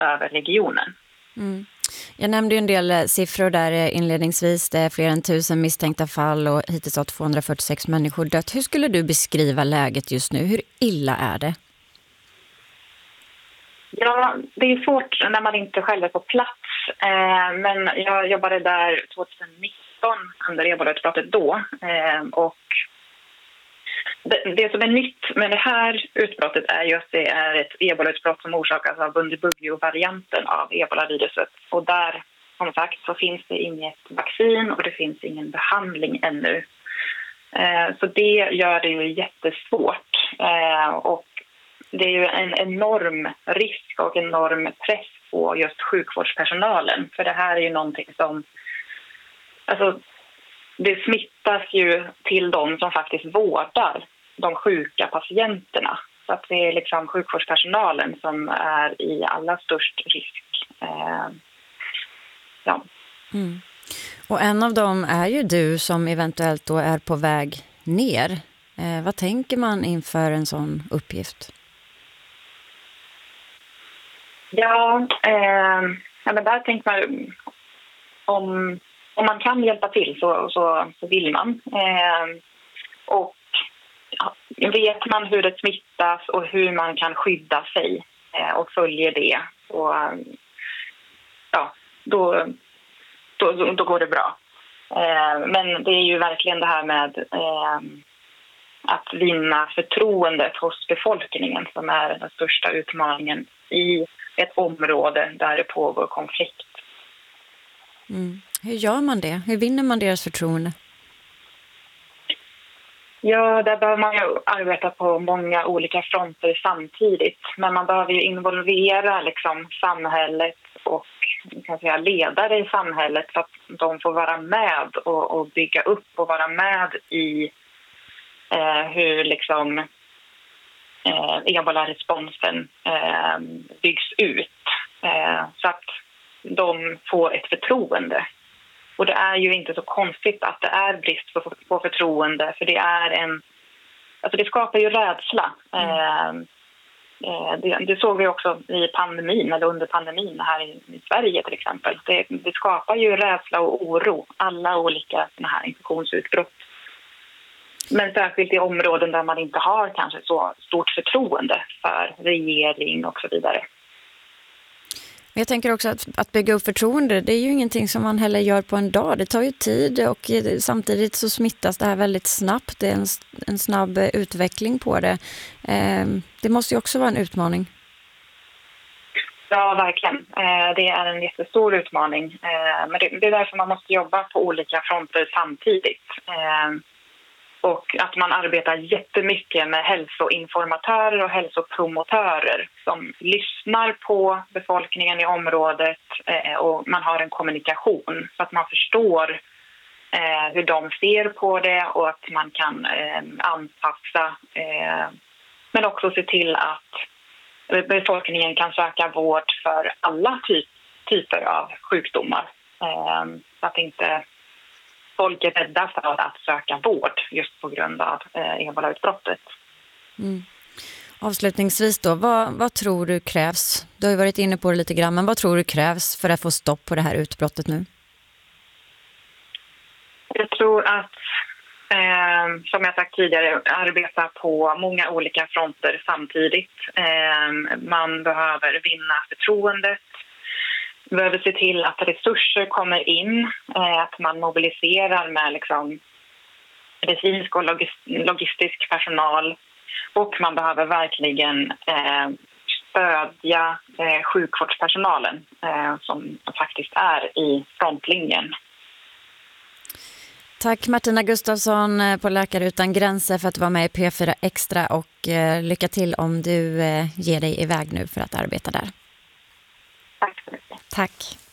över regionen. Mm. Jag nämnde ju en del siffror där inledningsvis. Det är fler än 1000 misstänkta fall och hittills har 246 människor dött. Hur skulle du beskriva läget just nu? Hur illa är det? Ja, det är svårt när man inte själv är på plats. Men jag jobbade där 2019 under ebolautbrottet då. Och det som är nytt med det här utbrottet är ju att det är ett ebolautbrott som orsakas av Bundibugyo-varianten av ebolaviruset. Och där, som sagt, så finns det inget vaccin och det finns ingen behandling ännu. Så det gör det ju jättesvårt. Och det är ju en enorm risk och enorm press på just sjukvårdspersonalen. För det här är ju någonting som... Alltså, det smittas ju till de som faktiskt vårdar de sjuka patienterna. Så att det är liksom sjukvårdspersonalen som är i allra störst risk. Ja. Mm. Och en av dem är ju du som eventuellt då är på väg ner. Vad tänker man inför en sån uppgift? Ja, men där tänker man om man kan hjälpa till så vill man. Och vet man hur det smittas och hur man kan skydda sig och följer det, och, ja, då går det bra. Men det är ju verkligen det här med att vinna förtroendet hos befolkningen som är den största utmaningen i ett område där det pågår konflikt. Mm. Hur gör man det? Hur vinner man deras förtroende? Ja, där behöver man ju arbeta på många olika fronter samtidigt. Men man behöver ju involvera liksom samhället och kan säga, ledare i samhället så att de får vara med och bygga upp och vara med i hur liksom ebola-responsen byggs ut. Så att de får ett förtroende. Och det är ju inte så konstigt att det är brist på förtroende, för det är det skapar ju rädsla. Det såg vi också i pandemin eller under pandemin här i Sverige till exempel. Det skapar ju rädsla och oro, alla olika såna här infektionsutbrott. Men särskilt i områden där man inte har kanske så stort förtroende för regering och så vidare. Jag tänker också att bygga upp förtroende, det är ju ingenting som man heller gör på en dag. Det tar ju tid och samtidigt så smittas det här väldigt snabbt. Det är en snabb utveckling på det. Det måste ju också vara en utmaning. Ja, verkligen. Det är en jättestor utmaning. Men det är därför man måste jobba på olika fronter samtidigt. Och att man arbetar jättemycket med hälsoinformatörer och hälsopromotörer som lyssnar på befolkningen i området, och man har en kommunikation så att man förstår hur de ser på det och att man kan anpassa, men också se till att befolkningen kan söka vård för alla typer av sjukdomar, så att inte folk är rädda för att söka vård just på grund av ebolautbrottet. Mm. Avslutningsvis då, vad tror du krävs? Du har ju varit inne på det lite grann, men vad tror du krävs för att få stopp på det här utbrottet nu? Jag tror att, som jag sagt tidigare, arbeta på många olika fronter samtidigt. Man behöver vinna förtroendet. Vi behöver se till att resurser kommer in, att man mobiliserar med liksom medicinsk och logistisk personal, och man behöver verkligen stödja sjukvårdspersonalen som faktiskt är i frontlinjen. Tack Martina Gustafsson på Läkare utan gränser för att du var med i P4 Extra, och lycka till om du ger dig iväg nu för att arbeta där. Tack så mycket. Tack.